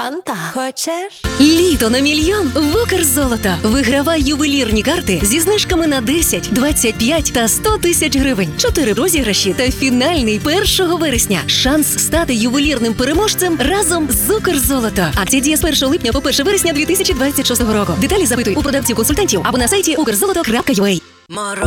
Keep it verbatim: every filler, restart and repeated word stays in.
Фанта. Хочеш? Літо на мільйон в Укрзолото. Вигравай ювелірні карти зі знижками на десять, двадцять п'ять та сто тисяч гривень. Чотири розіграші та фінальний першого вересня. Шанс стати ювелірним переможцем разом з Укрзолото. Акція діє з першого липня по перше вересня дві тисячі двадцять шостого року. Деталі запитуй у продавців-консультантів або на сайті укрзолото крапка ю а.